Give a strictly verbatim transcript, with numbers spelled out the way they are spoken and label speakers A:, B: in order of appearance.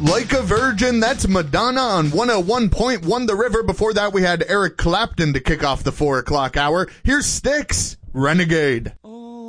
A: Like a Virgin, that's Madonna on one oh one point one The River. Before that, we had Eric Clapton to kick off the four o'clock hour. Here's Styx, Renegade.